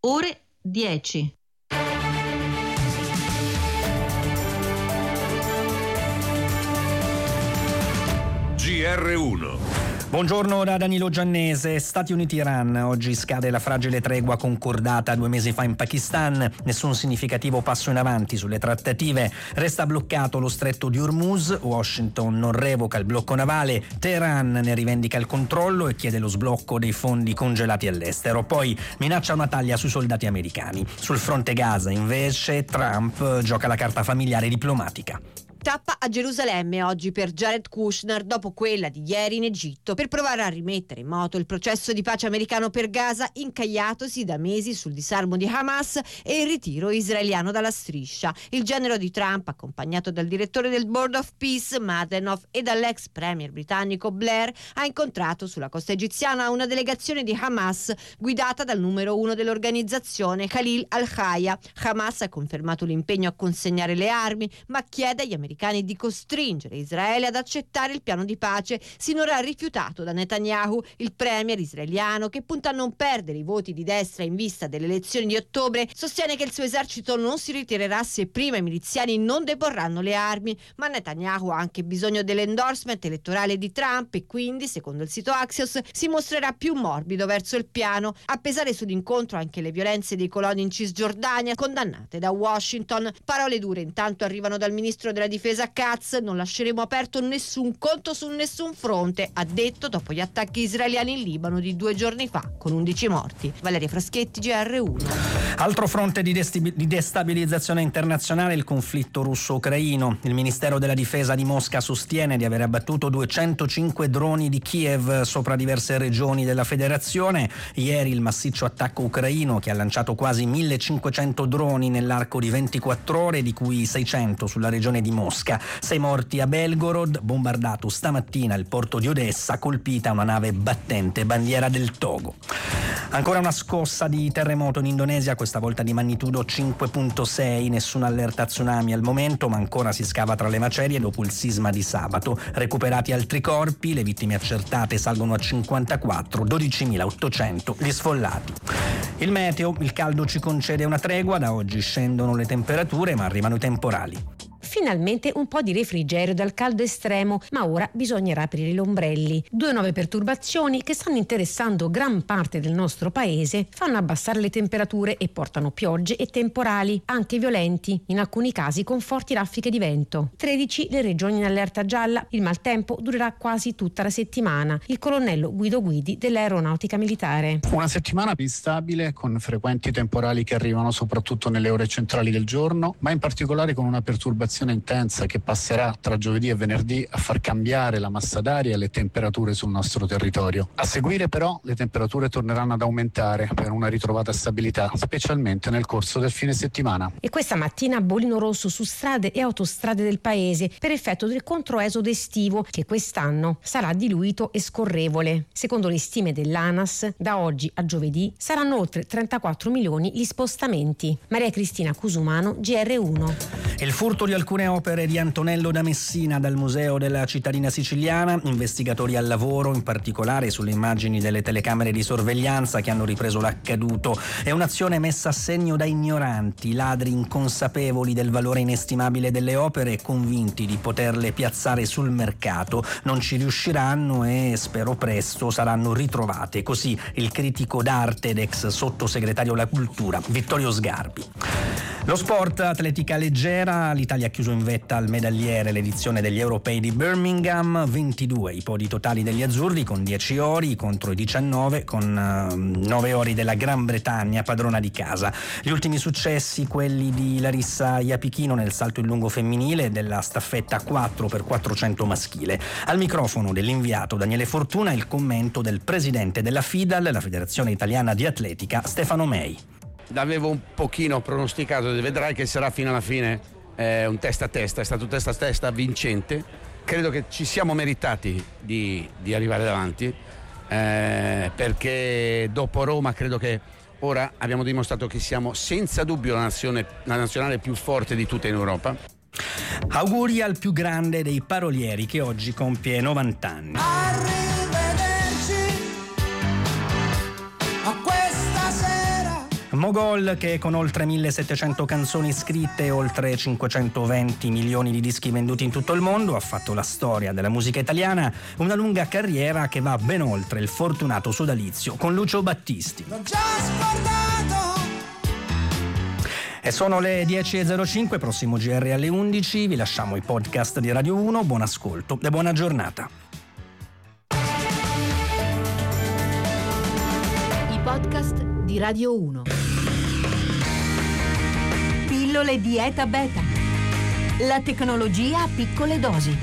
ore 10. GR1. Buongiorno da Danilo Giannese. Stati Uniti-Iran. Oggi scade la fragile tregua concordata 2 mesi fa in Pakistan. Nessun significativo passo in avanti sulle trattative. Resta bloccato lo stretto di Hormuz. Washington non revoca il blocco navale. Teheran ne rivendica il controllo e chiede lo sblocco dei fondi congelati all'estero. Poi minaccia una taglia sui soldati americani. Sul fronte Gaza, invece, Trump gioca la carta familiare diplomatica. Tappa a Gerusalemme oggi per Jared Kushner dopo quella di ieri in Egitto per provare a rimettere in moto il processo di pace americano per Gaza, incagliatosi da mesi sul disarmo di Hamas e il ritiro israeliano dalla striscia. Il genero di Trump, accompagnato dal direttore del Board of Peace Madenoff e dall'ex premier britannico Blair, ha incontrato sulla costa egiziana una delegazione di Hamas guidata dal numero 1 dell'organizzazione, Khalil al-Haya. Hamas ha confermato l'impegno a consegnare le armi, ma chiede agli americani di costringere Israele ad accettare il piano di pace sinora rifiutato da Netanyahu, il premier israeliano, che punta a non perdere i voti di destra in vista delle elezioni di ottobre. Sostiene che il suo esercito non si ritirerà se prima i miliziani non deporranno le armi, ma Netanyahu ha anche bisogno dell'endorsement elettorale di Trump e quindi, secondo il sito Axios, si mostrerà più morbido verso il piano. A pesare sull'incontro anche le violenze dei coloni in Cisgiordania, condannate da Washington. Parole dure intanto arrivano dal ministro della difesa Katz: non lasceremo aperto nessun conto su nessun fronte, ha detto dopo gli attacchi israeliani in Libano di 2 giorni fa, con 11 morti. Valeria Fraschetti, GR1. Altro fronte di destabilizzazione internazionale, il conflitto russo-ucraino. Il Ministero della Difesa di Mosca sostiene di aver abbattuto 205 droni di Kiev sopra diverse regioni della federazione. Ieri il massiccio attacco ucraino, che ha lanciato quasi 1500 droni nell'arco di 24 ore, di cui 600 sulla regione di Mosca. 6 morti a Belgorod, bombardato stamattina il porto di Odessa, colpita una nave battente bandiera del Togo. Ancora una scossa di terremoto in Indonesia, questa volta di magnitudo 5.6, nessuna allerta tsunami al momento, ma ancora si scava tra le macerie dopo il sisma di sabato. Recuperati altri corpi, le vittime accertate salgono a 54, 12.800 gli sfollati. Il meteo, il caldo ci concede una tregua, da oggi scendono le temperature ma arrivano i temporali. Finalmente un po' di refrigerio dal caldo estremo, ma ora bisognerà aprire gli ombrelli. 2 nuove perturbazioni che stanno interessando gran parte del nostro paese fanno abbassare le temperature e portano piogge e temporali, anche violenti, in alcuni casi con forti raffiche di vento. 13 le regioni in allerta gialla, il maltempo durerà quasi tutta la settimana. Il colonnello Guido Guidi dell'Aeronautica Militare. Una settimana instabile, con frequenti temporali che arrivano soprattutto nelle ore centrali del giorno, ma in particolare con una perturbazione intensa che passerà tra giovedì e venerdì a far cambiare la massa d'aria e le temperature sul nostro territorio. A seguire però le temperature torneranno ad aumentare per una ritrovata stabilità, specialmente nel corso del fine settimana. E questa mattina bollino rosso su strade e autostrade del paese per effetto del controesodo estivo, che quest'anno sarà diluito e scorrevole. Secondo le stime dell'ANAS, da oggi a giovedì saranno oltre 34 milioni gli spostamenti. Maria Cristina Cusumano, GR1. Il furto di alcune opere di Antonello da Messina dal Museo della Cittadina Siciliana, investigatori al lavoro, in particolare sulle immagini delle telecamere di sorveglianza che hanno ripreso l'accaduto. È un'azione messa a segno da ignoranti, ladri inconsapevoli del valore inestimabile delle opere e convinti di poterle piazzare sul mercato. Non ci riusciranno e spero presto saranno ritrovate. Così il critico d'arte ed ex sottosegretario alla cultura Vittorio Sgarbi. Lo sport, atletica leggera, l'Italia ha chiuso in vetta al medagliere l'edizione degli europei di Birmingham, 22 i podi totali degli azzurri con 10 ori contro i 19 con 9 ori della Gran Bretagna, padrona di casa. Gli ultimi successi, quelli di Larissa Iapichino nel salto in lungo femminile e della staffetta 4x400 maschile. Al microfono dell'inviato Daniele Fortuna il commento del presidente della FIDAL, la Federazione Italiana di Atletica, Stefano Mei. L'avevo un pochino pronosticato, vedrai che sarà fino alla fine un testa a testa, è stato un testa a testa vincente. Credo che ci siamo meritati di arrivare davanti, perché dopo Roma credo che ora abbiamo dimostrato che siamo senza dubbio la nazionale più forte di tutte in Europa. Auguri al più grande dei parolieri che oggi compie 90 anni. Arrivederci a questa sera. Mogol, che con oltre 1700 canzoni scritte e oltre 520 milioni di dischi venduti in tutto il mondo ha fatto la storia della musica italiana, una lunga carriera che va ben oltre il fortunato sodalizio con Lucio Battisti. L'ho già scordato. E sono le 10.05, prossimo GR alle 11, vi lasciamo i podcast di Radio 1, buon ascolto e buona giornata. I podcast di Radio 1. Pillole Dieta Beta. La tecnologia a piccole dosi.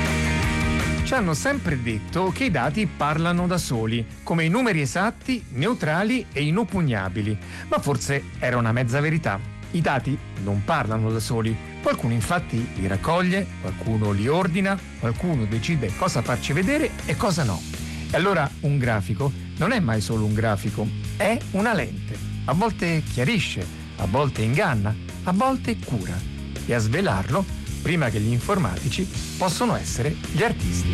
Ci hanno sempre detto che i dati parlano da soli, come i numeri esatti, neutrali e inoppugnabili, ma forse era una mezza verità. I dati non parlano da soli, qualcuno infatti li raccoglie, qualcuno li ordina, qualcuno decide cosa farci vedere e cosa no. E allora un grafico non è mai solo un grafico, è una lente. A volte chiarisce, a volte inganna, a volte cura. E a svelarlo, prima che gli informatici, possono essere gli artisti.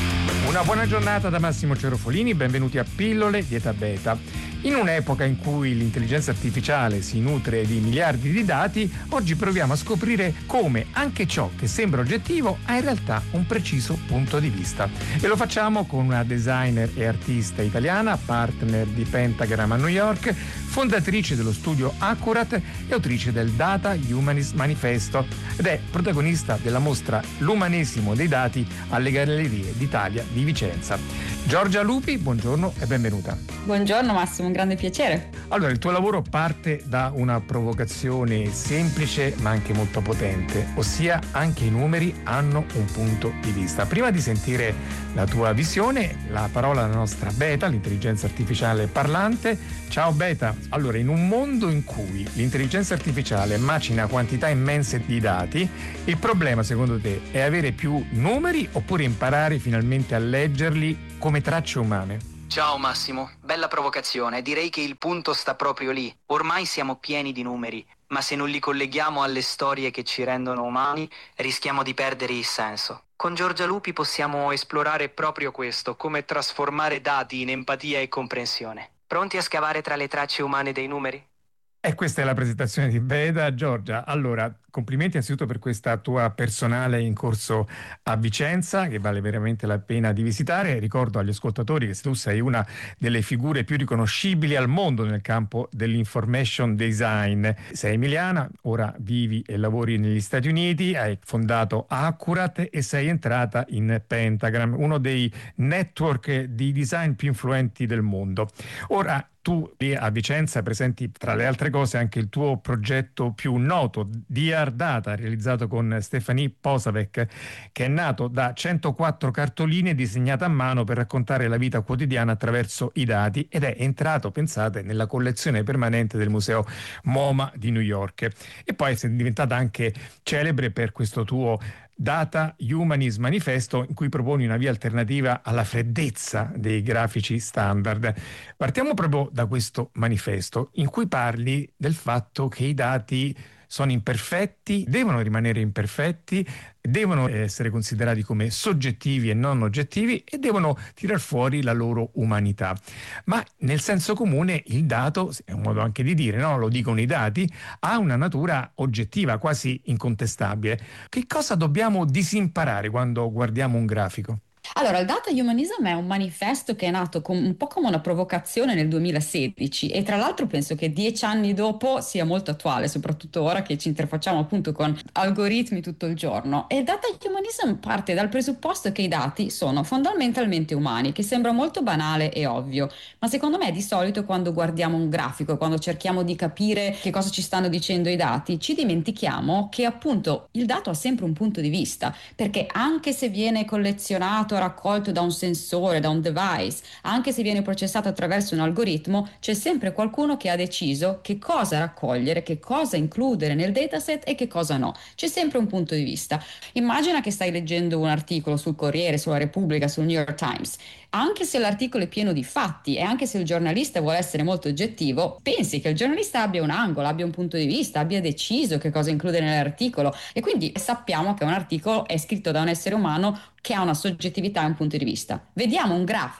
Una buona giornata da Massimo Cerofolini, benvenuti a Pillole Dieta Beta. In un'epoca in cui l'intelligenza artificiale si nutre di miliardi di dati, oggi proviamo a scoprire come anche ciò che sembra oggettivo ha in realtà un preciso punto di vista. E lo facciamo con una designer e artista italiana, partner di Pentagram a New York, fondatrice dello studio Accurate e autrice del Data Humanist Manifesto, ed è protagonista della mostra L'umanesimo dei dati alle Gallerie d'Italia di Vicenza. Giorgia Lupi, buongiorno e benvenuta. Buongiorno Massimo, un grande piacere. Allora, il tuo lavoro parte da una provocazione semplice ma anche molto potente, ossia anche i numeri hanno un punto di vista. Prima di sentire la tua visione, la parola alla nostra Beta, l'intelligenza artificiale parlante. Ciao Beta. Allora, in un mondo in cui l'intelligenza artificiale macina quantità immense di dati, il problema secondo te è avere più numeri oppure imparare finalmente a leggerli come tracce umane? Ciao Massimo, bella provocazione. Direi che il punto sta proprio lì. Ormai siamo pieni di numeri, ma se non li colleghiamo alle storie che ci rendono umani, rischiamo di perdere il senso. Con Giorgia Lupi possiamo esplorare proprio questo, come trasformare dati in empatia e comprensione. Pronti a scavare tra le tracce umane dei numeri? E questa è la presentazione di Beta. Giorgia, allora, complimenti anzitutto per questa tua personale in corso a Vicenza, che vale veramente la pena di visitare. Ricordo agli ascoltatori che tu sei una delle figure più riconoscibili al mondo nel campo dell'information design. Sei emiliana, ora vivi e lavori negli Stati Uniti, hai fondato Accurate e sei entrata in Pentagram, uno dei network di design più influenti del mondo. Ora, tu lì a Vicenza presenti tra le altre cose anche il tuo progetto più noto, DR Data, realizzato con Stephanie Posavec, che è nato da 104 cartoline disegnate a mano per raccontare la vita quotidiana attraverso i dati ed è entrato, pensate, nella collezione permanente del museo MoMA di New York. E poi sei diventata anche celebre per questo tuo Data Humanist Manifesto, in cui proponi una via alternativa alla freddezza dei grafici standard. Partiamo proprio da questo manifesto, in cui parli del fatto che i dati sono imperfetti, devono rimanere imperfetti, devono essere considerati come soggettivi e non oggettivi e devono tirar fuori la loro umanità. Ma nel senso comune il dato, è un modo anche di dire, no? Lo dicono i dati, ha una natura oggettiva, quasi incontestabile. Che cosa dobbiamo disimparare quando guardiamo un grafico? Allora, il Data Humanism è un manifesto che è nato un po' come una provocazione nel 2016 e tra l'altro penso che 10 anni dopo sia molto attuale, soprattutto ora che ci interfacciamo appunto con algoritmi tutto il giorno. E il Data Humanism parte dal presupposto che i dati sono fondamentalmente umani, che sembra molto banale e ovvio, ma secondo me di solito quando guardiamo un grafico, quando cerchiamo di capire che cosa ci stanno dicendo i dati, ci dimentichiamo che appunto il dato ha sempre un punto di vista, perché anche se viene collezionato, raccolto da un sensore, da un device, anche se viene processato attraverso un algoritmo, c'è sempre qualcuno che ha deciso che cosa raccogliere, che cosa includere nel dataset e che cosa no. C'è sempre un punto di vista. Immagina che stai leggendo un articolo sul Corriere, sulla Repubblica, sul New York Times. Anche se l'articolo è pieno di fatti e anche se il giornalista vuole essere molto oggettivo, pensi che il giornalista abbia un angolo, abbia un punto di vista, abbia deciso che cosa includere nell'articolo e quindi sappiamo che un articolo è scritto da un essere umano che ha una soggettività e un punto di vista. Vediamo un grafico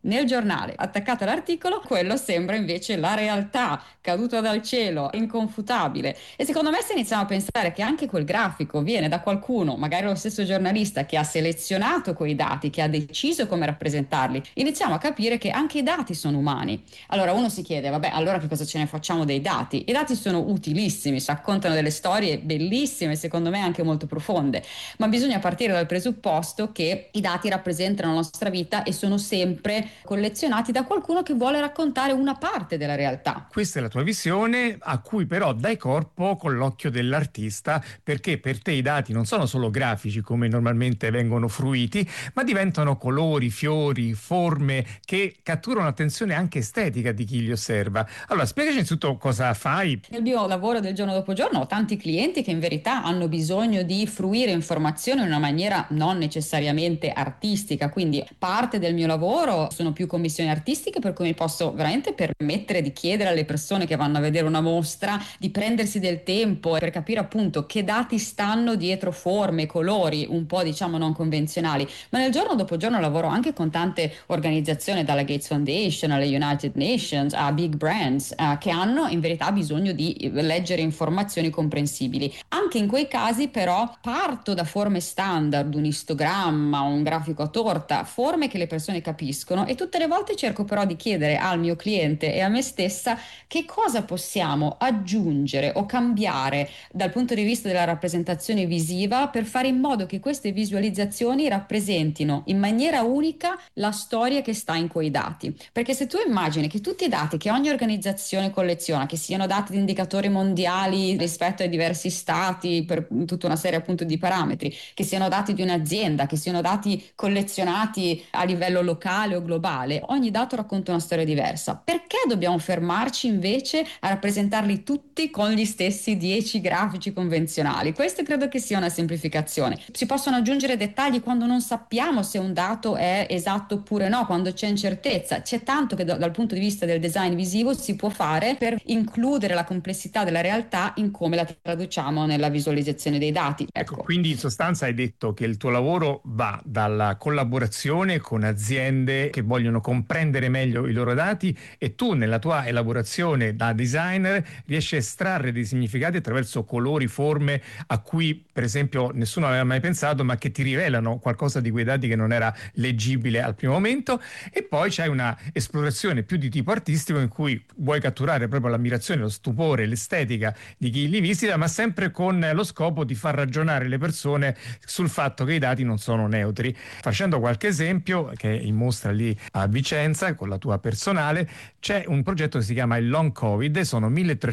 nel giornale attaccato all'articolo, quello sembra invece la realtà caduta dal cielo, inconfutabile. E secondo me, se iniziamo a pensare che anche quel grafico viene da qualcuno, magari lo stesso giornalista che ha selezionato quei dati, che ha deciso come rappresentarli, iniziamo a capire che anche i dati sono umani. Allora uno si chiede, vabbè, allora che cosa ce ne facciamo dei dati? I dati sono utilissimi, raccontano delle storie bellissime, secondo me anche molto profonde, ma bisogna partire dal presupposto che i dati rappresentano la nostra vita e sono sempre collezionati da qualcuno che vuole raccontare una parte della realtà. Questa è la tua visione, a cui però dai corpo con l'occhio dell'artista, perché per te i dati non sono solo grafici come normalmente vengono fruiti, ma diventano colori, fiori, forme che catturano l'attenzione anche estetica di chi li osserva. Allora, spiegaci innanzitutto cosa fai. Nel mio lavoro del giorno dopo giorno ho tanti clienti che in verità hanno bisogno di fruire informazioni in una maniera non necessariamente artistica, quindi parte del mio lavoro sono più commissioni artistiche, per cui mi posso veramente permettere di chiedere alle persone che vanno a vedere una mostra di prendersi del tempo per capire appunto che dati stanno dietro forme, colori un po' diciamo non convenzionali. Ma nel giorno dopo giorno lavoro anche con tante organizzazioni, dalla Gates Foundation alle United Nations a big brands che hanno in verità bisogno di leggere informazioni comprensibili. Anche in quei casi però parto da forme standard, un istogramma, un grafico a torta, forme che le persone capiscono, e tutte le volte cerco però di chiedere al mio cliente e a me stessa che cosa possiamo aggiungere o cambiare dal punto di vista della rappresentazione visiva per fare in modo che queste visualizzazioni rappresentino in maniera unica la storia che sta in quei dati. Perché se tu immagini che tutti i dati che ogni organizzazione colleziona, che siano dati di indicatori mondiali rispetto ai diversi stati per tutta una serie appunto di parametri, che siano dati di un'azienda, che siano dati collezionati a livello locale o globale, ogni dato racconta una storia diversa. Perché dobbiamo fermarci invece a rappresentarli tutti con gli stessi 10 grafici convenzionali? Questo credo che sia una semplificazione. Si possono aggiungere dettagli quando non sappiamo se un dato è esatto oppure no, quando c'è incertezza. C'è tanto che dal punto di vista del design visivo si può fare per includere la complessità della realtà in come la traduciamo nella visualizzazione dei dati. Ecco, quindi in sostanza hai detto che il tuo lavoro va dalla collaborazione con aziende che vogliono comprendere meglio i loro dati, e tu nella tua elaborazione da designer riesci a estrarre dei significati attraverso colori, forme a cui per esempio nessuno aveva mai pensato, ma che ti rivelano qualcosa di quei dati che non era leggibile al primo momento. E poi c'è una esplorazione più di tipo artistico in cui vuoi catturare proprio l'ammirazione, lo stupore, l'estetica di chi li visita, ma sempre con lo scopo di far ragionare le persone sul fatto che i dati non sono neutri. Facendo qualche esempio che è in mostra lì a Vicenza con la tua personale, c'è un progetto che si chiama il Long Covid, sono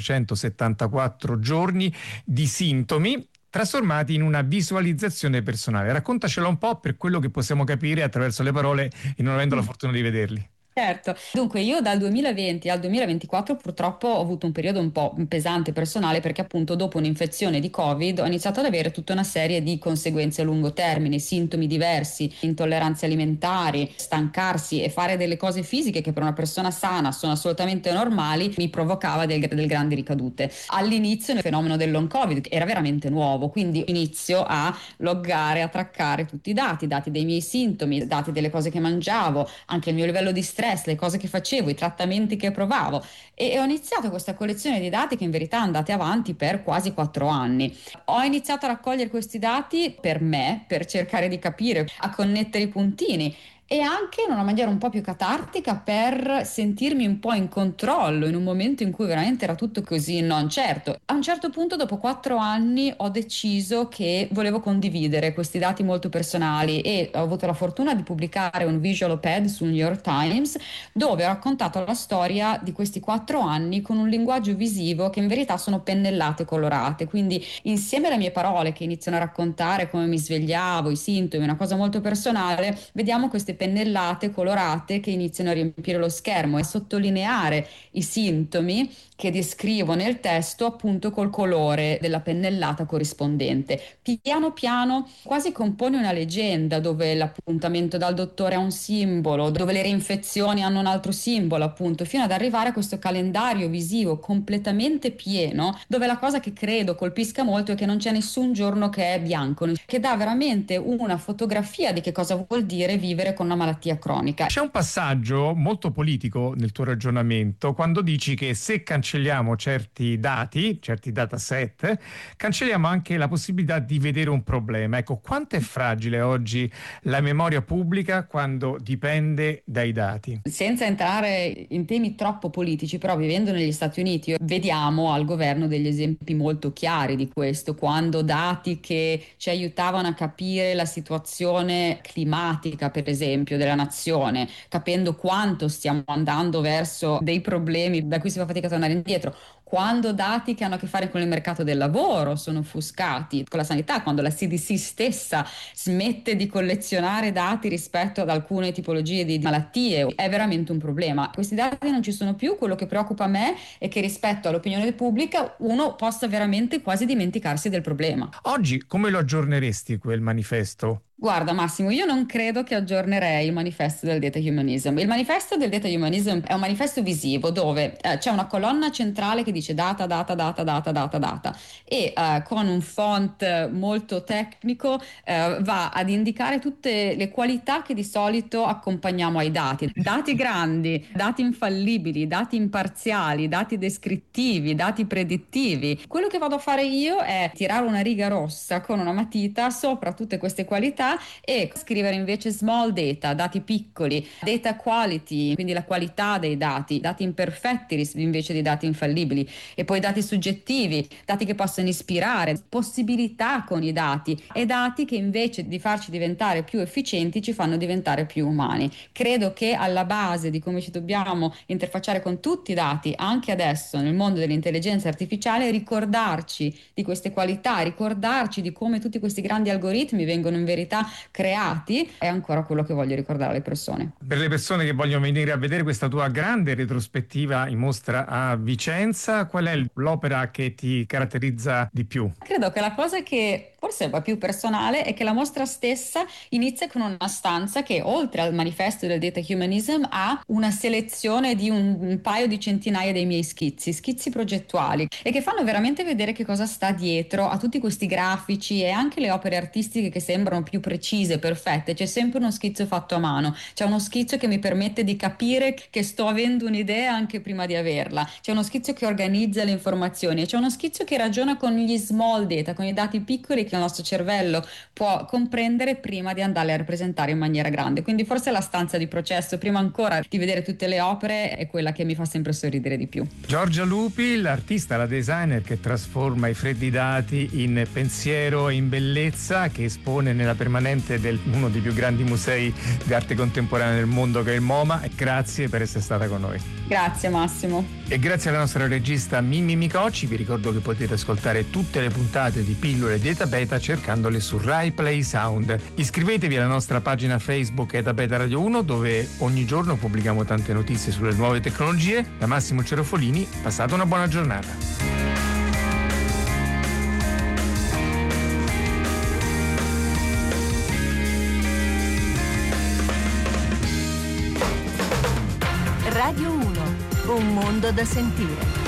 1374 giorni di sintomi trasformati in una visualizzazione personale. Raccontacelo un po' per quello che possiamo capire attraverso le parole e non avendo la fortuna di vederli. Certo, dunque io dal 2020 al 2024 purtroppo ho avuto un periodo un po' pesante personale, perché appunto dopo un'infezione di Covid ho iniziato ad avere tutta una serie di conseguenze a lungo termine, sintomi diversi, intolleranze alimentari, stancarsi e fare delle cose fisiche che per una persona sana sono assolutamente normali mi provocava delle grandi ricadute. All'inizio il fenomeno del long Covid era veramente nuovo, quindi inizio a loggare, a traccare tutti i dati dei miei sintomi, dati delle cose che mangiavo, anche il mio livello di stress, le cose che facevo, i trattamenti che provavo, e ho iniziato questa collezione di dati che in verità è andata avanti per quasi 4 anni. Ho iniziato a raccogliere questi dati per me, per cercare di capire, a connettere i puntini, e anche in una maniera un po' più catartica per sentirmi un po' in controllo in un momento in cui veramente era tutto così non certo. A un certo punto, dopo 4 anni, ho deciso che volevo condividere questi dati molto personali e ho avuto la fortuna di pubblicare un visual op-ed sul New York Times, dove ho raccontato la storia di questi 4 anni con un linguaggio visivo che in verità sono pennellate colorate, quindi insieme alle mie parole che iniziano a raccontare come mi svegliavo, i sintomi, una cosa molto personale, vediamo queste pennellate colorate che iniziano a riempire lo schermo e sottolineare i sintomi che descrivo nel testo appunto col colore della pennellata corrispondente. Piano piano quasi compone una leggenda, dove l'appuntamento dal dottore ha un simbolo, dove le reinfezioni hanno un altro simbolo appunto, fino ad arrivare a questo calendario visivo completamente pieno, dove la cosa che credo colpisca molto è che non c'è nessun giorno che è bianco, che dà veramente una fotografia di che cosa vuol dire vivere con una malattia cronica. C'è un passaggio molto politico nel tuo ragionamento quando dici che se cancelliamo certi dati, certi dataset, cancelliamo anche la possibilità di vedere un problema. Ecco, quanto è fragile oggi la memoria pubblica quando dipende dai dati? Senza entrare in temi troppo politici, però vivendo negli Stati Uniti vediamo al governo degli esempi molto chiari di questo, quando dati che ci aiutavano a capire la situazione climatica, per esempio, della nazione, capendo quanto stiamo andando verso dei problemi da cui si fa fatica a tornare indietro, quando dati che hanno a che fare con il mercato del lavoro sono offuscati, con la sanità, quando la CDC stessa smette di collezionare dati rispetto ad alcune tipologie di malattie, è veramente un problema. Questi dati non ci sono più, quello che preoccupa me è che rispetto all'opinione pubblica uno possa veramente quasi dimenticarsi del problema. Oggi come lo aggiorneresti quel manifesto? Guarda Massimo, io non credo che aggiornerei il manifesto del Data Humanism. Il manifesto del Data Humanism è un manifesto visivo dove c'è una colonna centrale che dice data, data, data, data, data, data e con un font molto tecnico va ad indicare tutte le qualità che di solito accompagniamo ai dati. Dati grandi, dati infallibili, dati imparziali, dati descrittivi, dati predittivi. Quello che vado a fare io è tirare una riga rossa con una matita sopra tutte queste qualità e scrivere invece small data, dati piccoli, data quality, quindi la qualità dei dati, dati imperfetti invece di dati infallibili, e poi dati soggettivi, dati che possono ispirare, possibilità con i dati e dati che invece di farci diventare più efficienti ci fanno diventare più umani. Credo che alla base di come ci dobbiamo interfacciare con tutti i dati, anche adesso nel mondo dell'intelligenza artificiale, ricordarci di queste qualità, ricordarci di come tutti questi grandi algoritmi vengono in verità creati, è ancora quello che voglio ricordare alle persone. Per le persone che vogliono venire a vedere questa tua grande retrospettiva in mostra a Vicenza, qual è l'opera che ti caratterizza di più? Credo che la cosa che forse è più personale è che la mostra stessa inizia con una stanza che, oltre al manifesto del Data Humanism, ha una selezione di un paio di centinaia dei miei schizzi progettuali, e che fanno veramente vedere che cosa sta dietro a tutti questi grafici e anche le opere artistiche che sembrano più precise, perfette. C'è sempre uno schizzo fatto a mano, c'è uno schizzo che mi permette di capire che sto avendo un'idea anche prima di averla, c'è uno schizzo che organizza le informazioni, c'è uno schizzo che ragiona con gli small data, con i dati piccoli che il nostro cervello può comprendere prima di andarle a rappresentare in maniera grande. Quindi forse la stanza di processo, prima ancora di vedere tutte le opere, è quella che mi fa sempre sorridere di più. Giorgia Lupi, l'artista, la designer che trasforma i freddi dati in pensiero e in bellezza, che espone nella permanente di uno dei più grandi musei di arte contemporanea del mondo, che è il MoMA. Grazie per essere stata con noi. Grazie Massimo. E grazie alla nostra regista Mimmi Micocci. Vi ricordo che potete ascoltare tutte le puntate di Pillole di Eta Beta cercandole su Rai Play Sound. Iscrivetevi alla nostra pagina Facebook Eta Beta Radio 1, dove ogni giorno pubblichiamo tante notizie sulle nuove tecnologie. Da Massimo Cerofolini, passate una buona giornata. Radio 1, un mondo da sentire.